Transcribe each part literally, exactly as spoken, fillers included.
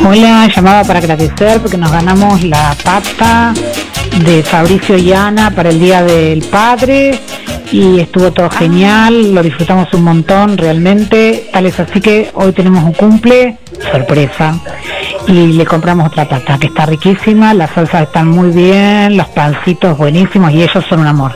Hola, llamaba para agradecer porque nos ganamos la pata de Fabricio y Ana para el Día del Padre y estuvo todo genial, lo disfrutamos un montón realmente, tal es así que hoy tenemos un cumple, sorpresa, y le compramos otra pata que está riquísima, las salsas están muy bien, los pancitos buenísimos y ellos son un amor.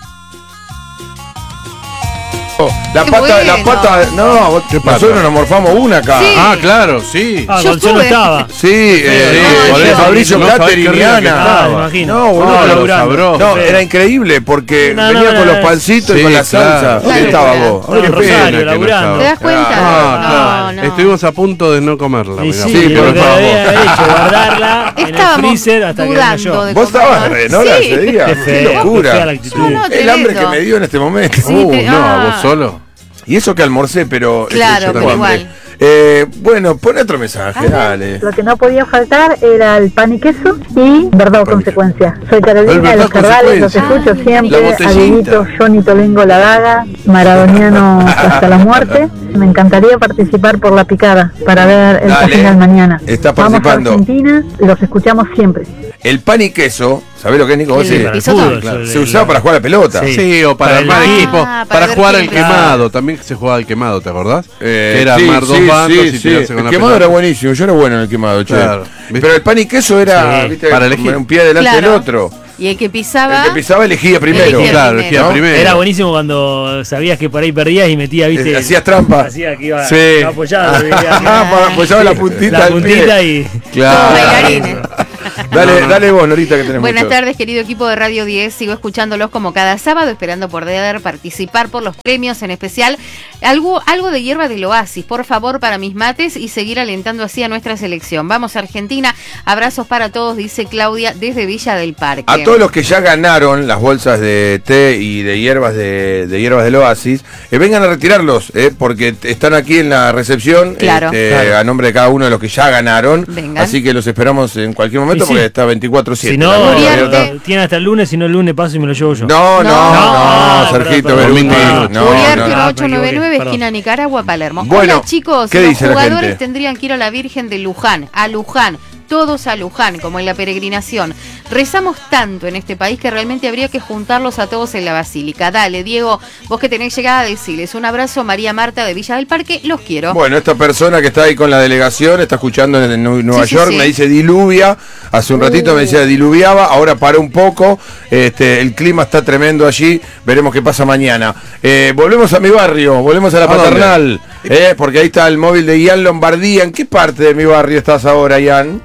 La Qué pata, bueno. la pata, no, nosotros nos morfamos una acá. Sí. Ah, claro, sí. Ah, Yo Gonzalo estuve. estaba. Sí, eh, no, por no, eso, Fabricio no, Plater sabés y qué rica que Diana. estaba. Ah, me imagino. No, boludo, Ah, lo- laburando. no, Sí. era increíble porque No, venía no, con no, los pancitos sí, y con la claro. salsa. ¿Dónde Claro, estabas claro. vos? No, Qué en Rosario, pena. que no laburando. ¿Te das cuenta? Ah, no, claro. no. Estuvimos a punto de no comerla. Y mirá. sí, Sí, lo por que favor. había hecho, guardarla en el Estábamos freezer hasta que dudando cayó. de Vos comer, estabas ¿no? re, ¿no? Era Sí. ese día. Qué Qué fea, qué fea la locura. actitud. No, no, El hambre que tremendo. me dio en este momento. Sí, Uh, te- no, ah. vos solo. Y eso que almorcé, pero Claro, yo pero tengo hambre. igual. Eh, bueno, pon otro mensaje, dale. Lo que no podía faltar era el pan y queso y verdad o consecuencia. Soy El Carolina de verdad los Cardales, los consecuencia. escucho siempre. La botellita. A Dieguito, Johnny Tolengo La Daga, maradoniano hasta la muerte. Me encantaría participar por la picada para ver el Dale. final mañana. Está Vamos a participando. Argentina, los escuchamos siempre. El pan y queso, ¿sabés lo que es, Nico? Vos El sí. de Para el Pisotón. fútbol, Claro, eso se de- usaba para jugar a la pelota. Sí. Sí, o para Para el armar equipo. equipo. Ah, para Para ver jugar quién al gana. quemado. También se jugaba al quemado, ¿te acordás? Eh, que era sí, armar dos sí, bandos sí, y sí. tirarse con El la quemado pelota. era buenísimo, yo era bueno en el quemado, che. Claro, ¿viste? Pero el pan y queso era, Sí, viste, para como elegir. un pie delante Claro. del otro. Y el que pisaba. El que pisaba elegía primero. Elegía Claro, primero. elegía ¿no? primero. Era buenísimo cuando sabías que por ahí perdías y metías, viste. Eh, hacías trampa. Hacía que iba Sí. iba apoyado. Ah, para apoyaba la puntita La del puntita pie. y. Claro. Bailarines. Dale, No, no. dale vos, Norita, que tenemos. Buenas tardes, querido equipo de Radio diez. Sigo escuchándolos como cada sábado, esperando poder participar por los premios, en especial algo, algo de hierba del Oasis, por favor, para mis mates y seguir alentando así a nuestra selección. Vamos, Argentina. Abrazos para todos, dice Claudia desde Villa del Parque. A todos los que ya ganaron las bolsas de té y de hierbas de, de hierbas del Oasis, eh, vengan a retirarlos, eh, porque t- están aquí en la recepción, Claro. este, Claro. a nombre de cada uno de los que ya ganaron. Vengan. Así que los esperamos en cualquier momento Y sí. porque está veinticuatro siete. Si no, la Uriarte. abierta. tiene hasta el lunes, si no el lunes paso y me lo llevo yo. No, no, no, No, no, Sergito perdón, Beruti, perdón. no, Uriarte no. no. ocho nueve nueve, Perdón. esquina Nicaragua, Palermo. Bueno, Hola, chicos, ¿qué los dice la jugadores gente? tendrían que ir a la Virgen de Luján, a Luján. Todos a Luján, como en la peregrinación. Rezamos tanto en este país que realmente habría que juntarlos a todos en la basílica. Dale, Diego, vos que tenés llegada, decirles un abrazo, María Marta de Villa del Parque, los quiero. Bueno, esta persona que está ahí con la delegación, está escuchando en Nu- Nueva Sí, sí, York, sí. me dice diluvia, hace un ratito me decía diluviaba, ahora paró un poco, este, el clima está tremendo allí, veremos qué pasa mañana. Eh, volvemos a mi barrio, volvemos a la ¿A dónde? Paternal, eh, porque ahí está el móvil de Ian Lombardía. ¿En qué parte de mi barrio estás ahora, Ian?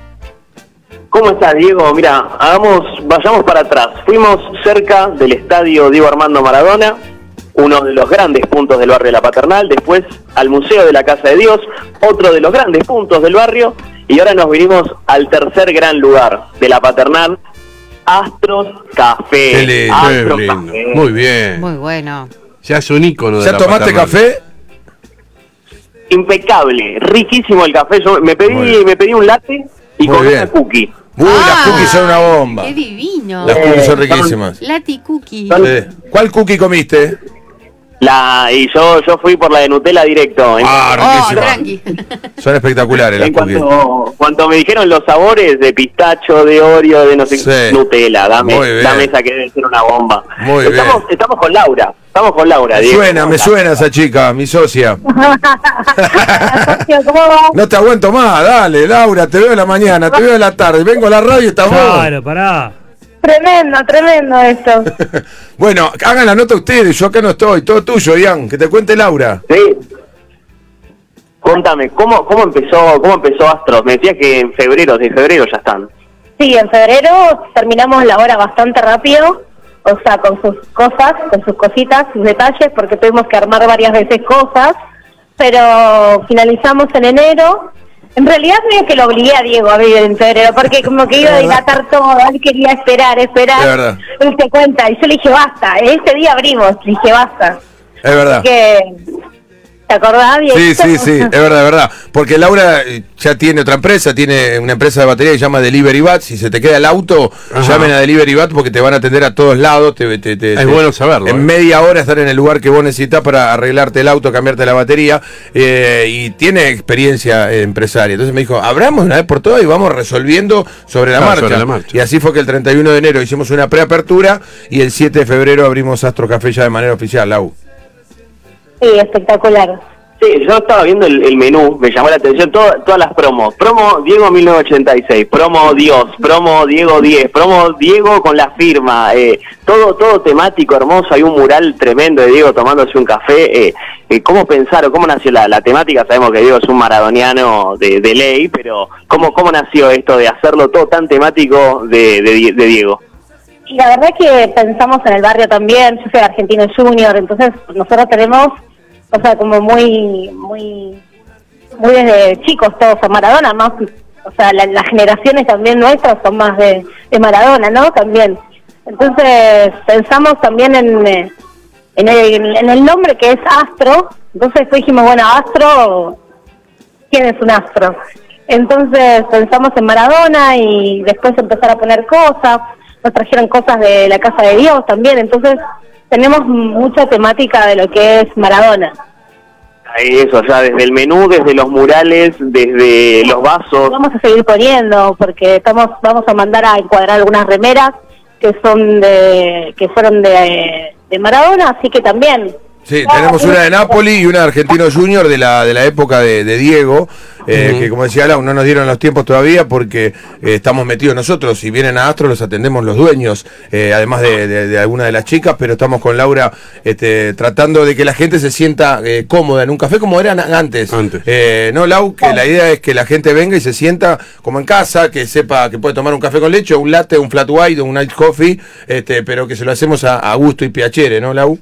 ¿Cómo estás, Diego? Mira, hagamos, vayamos para atrás. Fuimos cerca del estadio Diego Armando Maradona, uno de los grandes puntos del barrio de La Paternal, después al Museo de la Casa de Dios, otro de los grandes puntos del barrio, y ahora nos vinimos al tercer gran lugar de La Paternal, Astros Café. Qué lindo, Astros Qué lindo. Café. Muy bien. Muy bueno. Ya es un ícono de ¿Ya la tomaste paternal. café? Impecable, riquísimo el café. Yo me Muy pedí, bien. me pedí un latte y Muy con bien. una cookie. Uy, Ah, las cookies son una bomba. Qué divino. Las cookies son Eh, riquísimas. Lati Cookie. Son- Sí. ¿Cuál cookie comiste? La, y yo, yo fui por la de Nutella directo. En- Ah, Oh, riquísima. tranqui. Son espectaculares las En cookies. cuanto, cuando me dijeron los sabores de pistacho, de Oreo, de no sé Sí. qué, Nutella, dame, Muy bien. dame esa que debe ser una bomba. Muy estamos, bien. estamos con Laura, estamos con Laura. Me Diego. suena, me suena esa chica, mi socia. No te aguanto más, dale, Laura, te veo en la mañana, te veo en la tarde, vengo a la radio y estás vos. Claro, pará. Tremendo, tremendo esto. Bueno, hagan la nota ustedes, yo acá no estoy, todo tuyo, Ian, que te cuente Laura. Sí. Contame, ¿cómo, cómo empezó, cómo empezó Astros? Me decías que en febrero, de febrero ya están. Sí, en febrero terminamos la hora bastante rápido, o sea, con sus cosas, con sus cositas, sus detalles, porque tuvimos que armar varias veces cosas, pero finalizamos en enero. En realidad medio que lo obligué a Diego a abrir en febrero, porque como que iba a dilatar todo, él quería esperar, esperar. Es verdad. Él se cuenta, y yo le dije basta, ese día abrimos, le dije basta. Es verdad. Que ¿Te acordás, Diego? Sí, sí, sí, es verdad, es verdad. Porque Laura eh, ya tiene otra empresa, tiene una empresa de batería que se llama Delivery Bat. Si se te queda el auto, Ajá. llamen a Delivery Bat porque te van a atender a todos lados. Te, te, te, Es te- bueno saberlo, En eh. media hora estar en el lugar que vos necesitas para arreglarte el auto, cambiarte la batería. eh, y tiene experiencia eh, empresaria. Entonces me dijo, abramos una vez por todas y vamos resolviendo sobre la, Claro, marcha. sobre la marcha. Y así fue que el treinta y uno de enero hicimos una preapertura y el siete de febrero abrimos Astro Café ya de manera oficial, Lau. Sí, espectacular. Sí, yo estaba viendo el, el menú, me llamó la atención todo- todas las promos. Promo Diego mil novecientos ochenta y seis, promo Dios, promo Diego diez, promo Diego con la firma, eh, todo todo temático, hermoso. Hay un mural tremendo de Diego tomándose un café. Eh, eh, ¿Cómo pensaron, cómo nació la, la temática? Sabemos que Diego es un maradoniano de, de ley, pero ¿cómo, ¿cómo nació esto de hacerlo todo tan temático de, de, de Diego? Y la verdad que pensamos en el barrio también. Yo soy argentino junior, entonces nosotros tenemos, o sea, como muy, muy, muy desde chicos todos a Maradona, más, o sea, la- las generaciones también nuestras son más de, de Maradona, ¿no? También. Entonces pensamos también en, eh, en, el, en el nombre que es Astro. Entonces después dijimos, bueno, Astro, ¿quién es un astro? Entonces pensamos en Maradona y después empezar a poner cosas. Nos trajeron cosas de la Casa de Dios también. Entonces tenemos mucha temática de lo que es Maradona. Ahí eso, ya desde el menú, desde los murales, desde los vasos. Vamos a seguir poniendo porque estamos vamos a mandar a encuadrar algunas remeras que son de que fueron de, de Maradona, así que también. Sí, tenemos una de Napoli y una de Argentino Junior de la de la época de, de Diego, eh, Ujú. que como decía Lau, no nos dieron los tiempos todavía porque eh, estamos metidos nosotros. Si vienen a Astro los atendemos los dueños, eh, además de, de, de alguna de las chicas, pero estamos con Laura este, tratando de que la gente se sienta eh, cómoda en un café como eran antes. Antes. Eh, no, Lau, que la idea es que la gente venga y se sienta como en casa, que sepa que puede tomar un café con leche, o un latte, un flat white, o un iced coffee, este, pero que se lo hacemos a, a gusto y piacere, ¿no, Lau?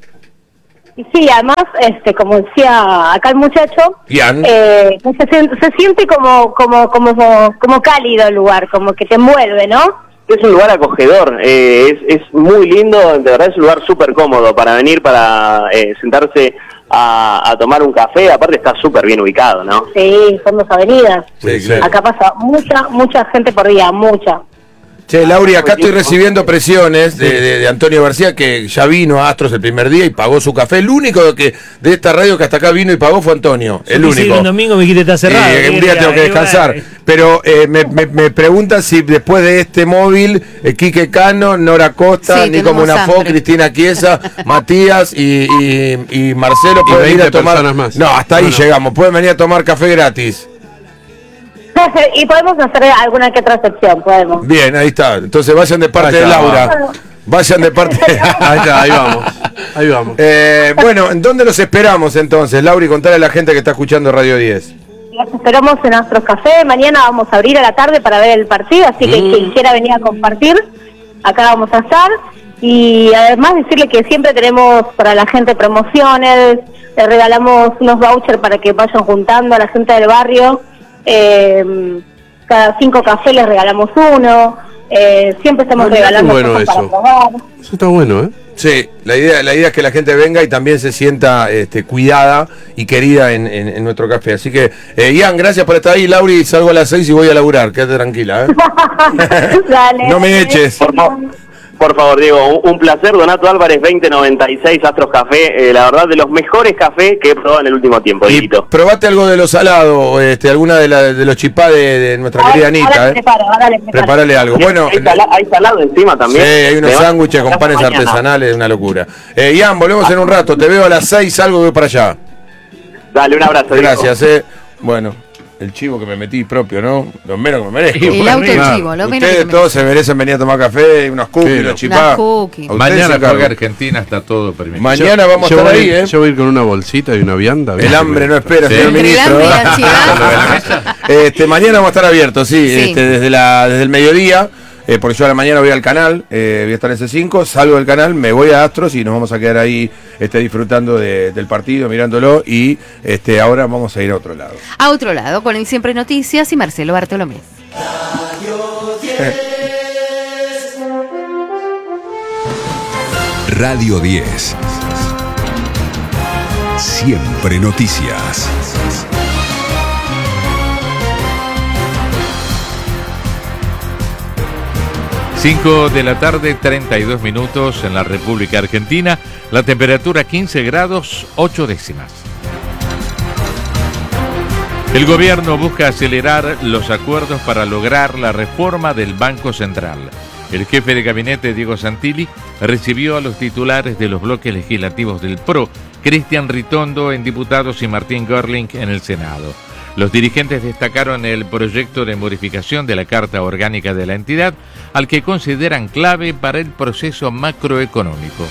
Y sí, además, este, como decía acá el muchacho, Ian. eh, se, siente- se siente como, como, como, como cálido el lugar, como que te envuelve, ¿no? Es un lugar acogedor, eh, es, es muy lindo, de verdad es un lugar súper cómodo para venir, para eh, sentarse a, a tomar un café. Aparte está súper bien ubicado, ¿no? Sí, son dos avenidas. Sí, claro. Acá pasa mucha, mucha gente por día, mucha. Che, Lauri, acá estoy recibiendo presiones de, de- de Antonio García, que ya vino a Astros el primer día y pagó su café. El único que de esta radio que hasta acá vino y pagó fue Antonio, el Yo quise ir único. un domingo me dijiste está cerrado. Eh, un día tengo que descansar. Pero eh, me, me, me preguntan si después de este móvil, eh, Quique Cano, Nora Costa, Sí, Nico tenemos Munafó, hambre. Cristina Chiesa, Matías y, y, y Marcelo Y pueden ir a veinte tomar. personas más. No, hasta ahí Bueno. llegamos. Pueden venir a tomar café gratis. Y podemos hacer alguna que otra excepción, podemos. Bien, ahí está. Entonces vayan de parte Ahí de está. Laura. Vayan de parte de Ahí está, ahí vamos. Ahí vamos. Eh, bueno, ¿en dónde los esperamos entonces? Lauri, contale a la gente que está escuchando Radio diez. Los esperamos en Astros Café. Mañana vamos a abrir a la tarde para ver el partido, así que Mm. quien quiera venir a compartir, acá vamos a estar. Y además decirle que siempre tenemos para la gente promociones, le regalamos unos vouchers para que vayan juntando a la gente del barrio. Eh, cada cinco cafés les regalamos uno. Eh, siempre estamos Ah, mirá qué regalando bueno cosas para eso. probar. Eso está bueno, ¿eh? Sí, la idea, la idea es que la gente venga y también se sienta este, cuidada y querida en, en- en nuestro café. Así que, eh, Ian, gracias por estar ahí. Lauri, salgo a las seis y voy a laburar. Quédate tranquila, ¿eh? Dale. No me eches. Por, fa- por favor, Diego, un, un placer. Donato Álvarez, veinte noventa y seis, Astros Café. Eh, la verdad, de los mejores cafés que he probado en el último tiempo, Y Dieguito. probate algo de lo salado, este, alguna de, la, de los chipá de, de nuestra Ahora- querida ahora Anita, le ¿eh? preparo, ahora le preparo. Preparale algo. Bueno, hay, sala- hay salado encima sí, también. hay unos Me va- sándwiches con panes mañana. artesanales, una locura. Eh, Ian, volvemos en un rato. Te veo a las seis, salgo y voy para allá. Dale, un abrazo, Diego. Gracias, eh. Bueno, el chivo que me metí propio, ¿no? Lo menos que me merezco. El auto Claro. chivo, lo menos que Ustedes te todos se merecen venir a tomar café, unos cookies, Sí, unos no. chipá. Unas cookies. A ustedes Mañana se encargo. juega Argentina, está todo permitido. Mañana vamos a Yo estar voy, ahí, ¿eh? yo voy a ir con una bolsita y una vianda. El ¿viste? hambre no espera, Sí. señor Entre el ministro. hambre y la ansiedad. este, mañana vamos a estar abiertos, sí, Sí. Este, desde, la, desde el mediodía. Eh, porque yo a la mañana voy al canal, eh, voy a estar en C cinco, salgo del canal, me voy a Astros y nos vamos a quedar ahí este, disfrutando de- del partido, mirándolo y este, ahora vamos a ir a otro lado. A otro lado, con el Siempre Noticias y Marcelo Bartolomé. Radio diez. Siempre Noticias. cinco de la tarde, treinta y dos minutos en la República Argentina. La temperatura quince grados, ocho décimas. El gobierno busca acelerar los acuerdos para lograr la reforma del Banco Central. El jefe de gabinete, Diego Santilli, recibió a los titulares de los bloques legislativos del P R O, Cristian Ritondo en Diputados y Martín Görling en el Senado. Los dirigentes destacaron el proyecto de modificación de la Carta Orgánica de la entidad, al que consideran clave para el proceso macroeconómico.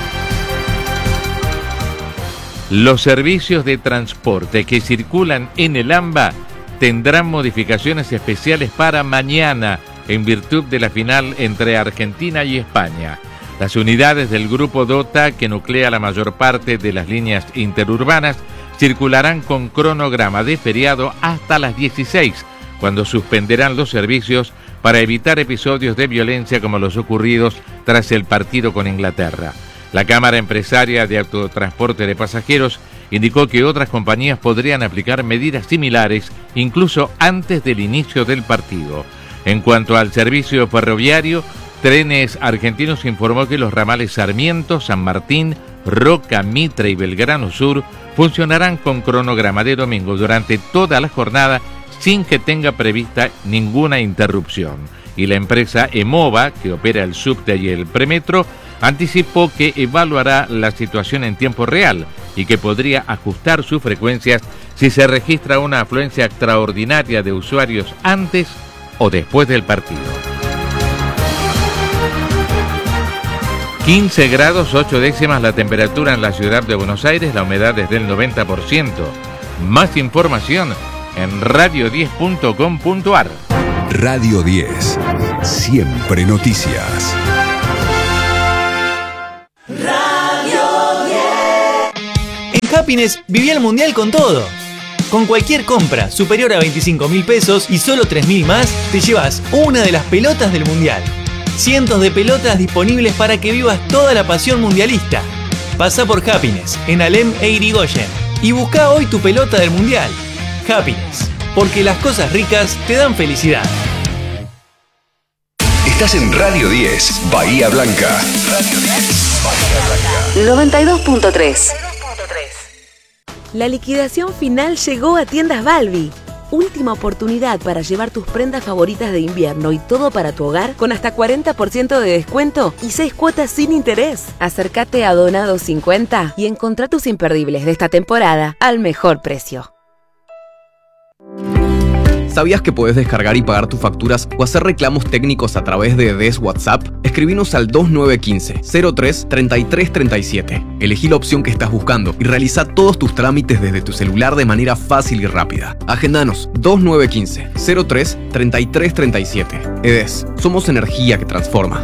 Los servicios de transporte que circulan en el AMBA tendrán modificaciones especiales para mañana, en virtud de la final entre Argentina y España. Las unidades del Grupo DOTA, que nuclea la mayor parte de las líneas interurbanas, circularán con cronograma de feriado hasta las dieciséis, cuando suspenderán los servicios para evitar episodios de violencia como los ocurridos tras el partido con Inglaterra. La Cámara Empresaria de Autotransporte de Pasajeros indicó que otras compañías podrían aplicar medidas similares incluso antes del inicio del partido. En cuanto al servicio ferroviario, Trenes Argentinos informó que los ramales Sarmiento, San Martín, Roca, Mitre y Belgrano Sur funcionarán con cronograma de domingo durante toda la jornada sin que tenga prevista ninguna interrupción. Y la empresa EMOVA, que opera el subte y el premetro, anticipó que evaluará la situación en tiempo real y que podría ajustar sus frecuencias si se registra una afluencia extraordinaria de usuarios antes o después del partido. quince grados, ocho décimas la temperatura en la ciudad de Buenos Aires, la humedad es del noventa por ciento. Más información en radio diez punto com punto ar. Radio diez. Siempre Noticias. Radio diez. En Happiness viví el mundial con todo. Con cualquier compra superior a veinticinco mil pesos y solo tres mil más, te llevas una de las pelotas del mundial. Cientos de pelotas disponibles para que vivas toda la pasión mundialista. Pasa por Happiness, en Alem e Irigoyen, y busca hoy tu pelota del mundial. Happiness, porque las cosas ricas te dan felicidad. Estás en Radio diez, Bahía Blanca. Radio diez, Bahía Blanca. noventa y dos punto tres. La liquidación final llegó a Tiendas Balbi. Última oportunidad para llevar tus prendas favoritas de invierno y todo para tu hogar con hasta cuarenta por ciento de descuento y seis cuotas sin interés. Acércate a Donados cincuenta y encontrá tus imperdibles de esta temporada al mejor precio. ¿Sabías que podés descargar y pagar tus facturas o hacer reclamos técnicos a través de D E S WhatsApp? Escribinos al dos nueve uno cinco, cero tres, treinta y tres treinta y siete. Elegí la opción que estás buscando y realiza todos tus trámites desde tu celular de manera fácil y rápida. Agendanos dos nueve uno cinco, cero tres, treinta y tres treinta y siete. E D E S, somos energía que transforma.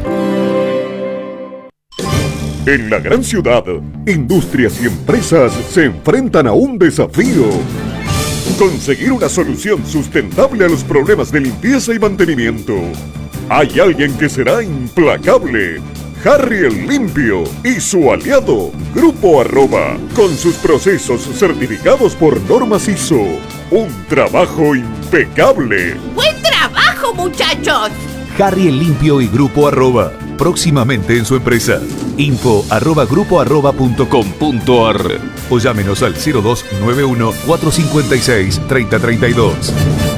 En la gran ciudad, industrias y empresas se enfrentan a un desafío. Conseguir una solución sustentable a los problemas de limpieza y mantenimiento. Hay alguien que será implacable. Harry el Limpio y su aliado, Grupo Arroba, con sus procesos certificados por normas I S O. Un trabajo impecable. ¡Buen trabajo, muchachos! Harry el Limpio y Grupo Arroba, próximamente en su empresa. Info arroba grupo arroba punto com punto ar o llámenos al cero dos nueve uno, cuatro cinco seis, tres cero tres dos.